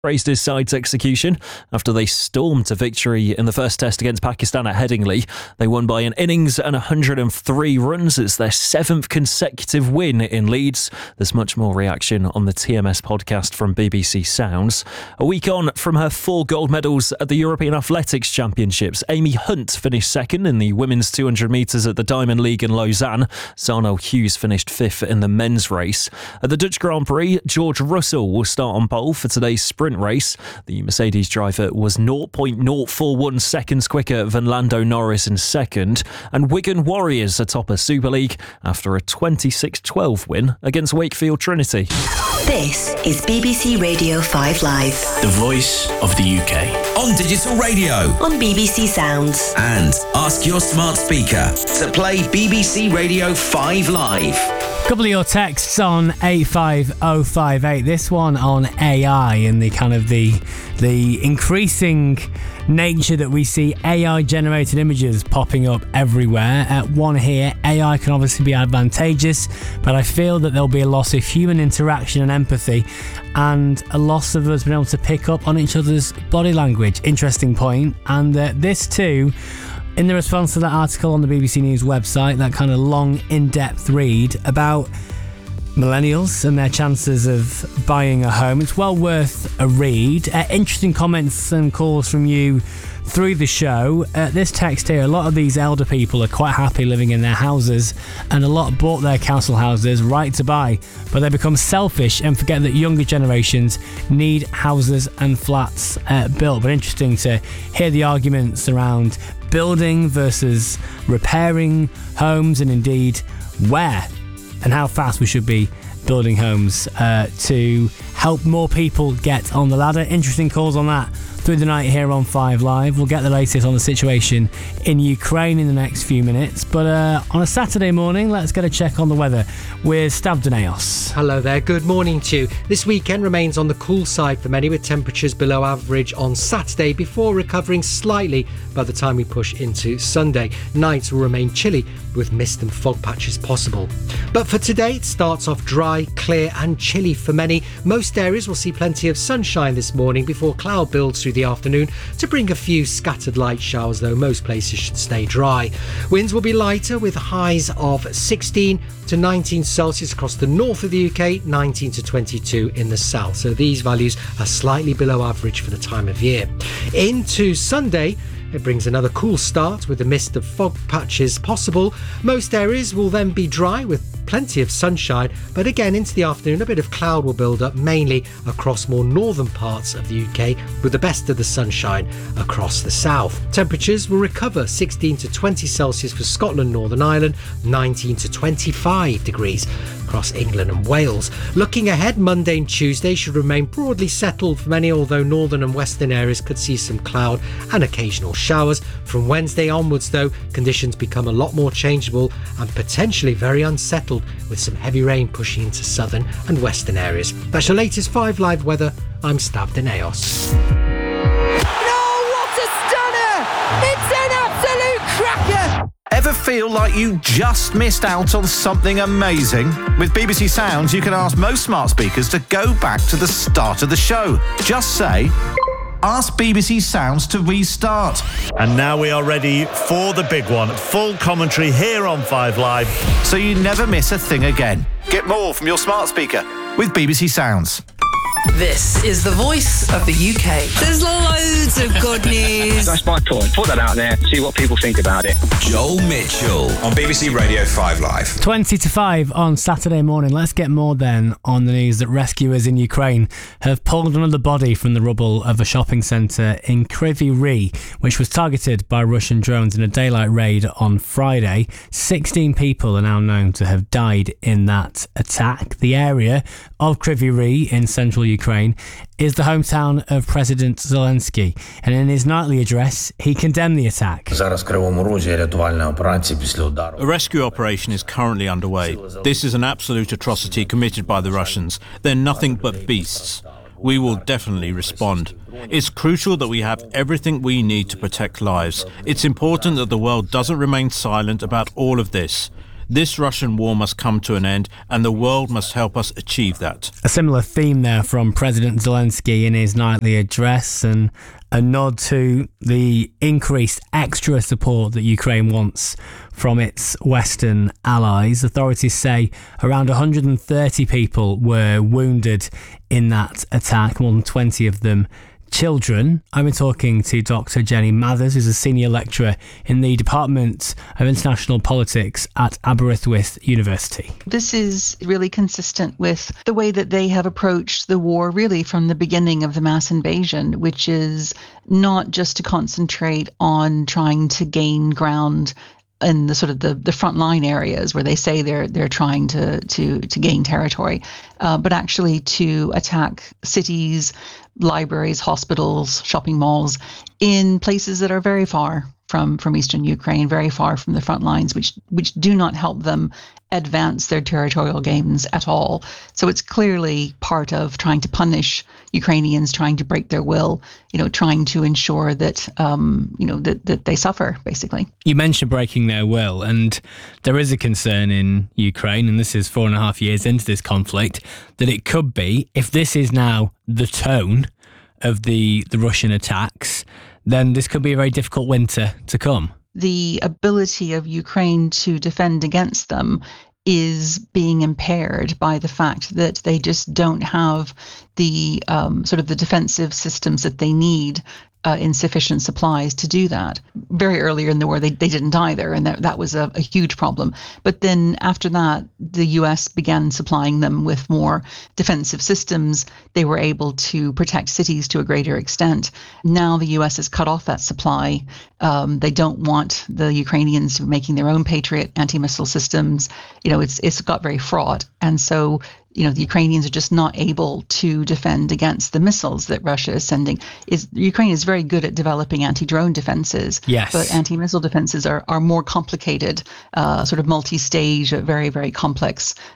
praised his side's execution after they stormed to victory in the first test against Pakistan at Headingley. They won by an innings and 103 runs. It's their 7th consecutive win in Leeds. There's much more reaction on the TMS podcast from BBC Sounds. A week on from her 4 gold medals at the European Athletics Championships, Amy Hunt finished second in the women's 200 metres at the Diamond League in Lausanne. Sarnell Hughes finished 5th in the men's race. At the Dutch Grand Prix, George Russell will start on pole for today's sprint race. The Mercedes driver was 0.041 seconds quicker than Lando Norris in second, and Wigan Warriors atop a Super League after a 26-12 win against Wakefield Trinity. This is BBC Radio 5 Live. The voice of the UK. On digital radio. On BBC Sounds. And ask your smart speaker to play BBC Radio 5 Live. A couple of your texts on 85058. This one on AI and the kind of the increasing nature that we see AI generated images popping up everywhere. One here, AI can obviously be advantageous, but I feel that there'll be a loss of human interaction and empathy, and a loss of us being able to pick up on each other's body language. Interesting point. And this too, in the response to that article on the BBC News website, that kind of long, in-depth read about millennials and their chances of buying a home. It's well worth a read. Interesting comments and calls from you through the show. This text here, a lot of these elder people are quite happy living in their houses, and a lot bought their council houses right to buy, but they become selfish and forget that younger generations need houses and flats built. But interesting to hear the arguments around building versus repairing homes, and indeed where and how fast we should be building homes to help more people get on the ladder. Interesting calls on that through the night here on 5 Live. We'll get the latest on the situation in Ukraine in the next few minutes. But on a Saturday morning, let's get a check on the weather with Stav Deneos. Hello there, good morning to you. This weekend remains on the cool side for many, with temperatures below average on Saturday before recovering slightly by the time we push into Sunday. Nights will remain chilly with mist and fog patches possible. But for today, it starts off dry, clear and chilly for many. Most areas will see plenty of sunshine this morning before cloud builds through the afternoon to bring a few scattered light showers, though most places should stay dry. Winds will be lighter with highs of 16 to 19 Celsius across the north of the UK, 19 to 22 in the south. So these values are slightly below average for the time of year. Into Sunday, it brings another cool start with a mist of fog patches possible. Most areas will then be dry with plenty of sunshine, but again into the afternoon a bit of cloud will build up, mainly across more northern parts of the UK, with the best of the sunshine across the south. Temperatures will recover 16 to 20 Celsius for Scotland, Northern Ireland, 19 to 25 degrees across England and Wales. Looking ahead, Monday and Tuesday should remain broadly settled for many, although northern and western areas could see some cloud and occasional showers. From Wednesday onwards, though, conditions become a lot more changeable and potentially very unsettled, with some heavy rain pushing into southern and western areas. That's your latest 5 Live weather. I'm Stav Deneos. What a stunner! It's an absolute cracker! Ever feel like you just missed out on something amazing? With BBC Sounds, you can ask most smart speakers to go back to the start of the show. Just say, ask BBC Sounds to restart. And now we are ready for the big one. Full commentary here on 5 Live, so you never miss a thing again. Get more from your smart speaker with BBC Sounds. This is the voice of the UK. There's loads of good news. That's my point. Put that out there, see what people think about it. Joel Mitchell on BBC Radio 5 Live. 20 to 5 on Saturday morning. Let's get more then on the news that rescuers in Ukraine have pulled another body from the rubble of a shopping centre in Kryvyi Rih, which was targeted by Russian drones in a daylight raid on Friday. 16 people are now known to have died in that attack. The area of Kryvyi Rih in central Ukraine is the hometown of President Zelensky, and in his nightly address he condemned the attack. A rescue operation is currently underway. This is an absolute atrocity committed by the Russians. They're nothing but beasts. We will definitely respond. It's crucial that we have everything we need to protect lives. It's important that the world doesn't remain silent about all of this. This Russian war must come to an end, and the world must help us achieve that. A similar theme there from President Zelensky in his nightly address, and a nod to the increased extra support that Ukraine wants from its Western allies. Authorities say around 130 people were wounded in that attack, more than 20 of them children. I've been talking to Dr. Jenny Mathers, who's a senior lecturer in the Department of International Politics at Aberystwyth University. This is really consistent with the way that they have approached the war really from the beginning of the mass invasion, which is not just to concentrate on trying to gain ground in the sort of the frontline areas where they say they're trying to gain territory, but actually to attack cities, libraries, hospitals, shopping malls in places that are very far from eastern Ukraine, very far from the front lines, which do not help them advance their territorial gains at all. So it's clearly part of trying to punish Ukrainians, trying to break their will, trying to ensure that, that they suffer, basically. You mentioned breaking their will, and there is a concern in Ukraine, and this is 4.5 years into this conflict, that it could be, if this is now the tone of the Russian attacks, then this could be a very difficult winter to come. The ability of Ukraine to defend against them is being impaired by the fact that they just don't have the sort of the defensive systems that they need in sufficient supplies to do that. Very earlier in the war, they didn't either, and that was a huge problem. But then after that, the US began supplying them with more defensive systems. They were able to protect cities to a greater extent. Now the US has cut off that supply. They don't want the Ukrainians to be making their own Patriot anti-missile systems. It's got very fraught. And so the Ukrainians are just not able to defend against the missiles that Russia is sending. Ukraine is very good at developing anti-drone defenses, yes, but anti-missile defenses are more complicated, sort of multi-stage, very, very complex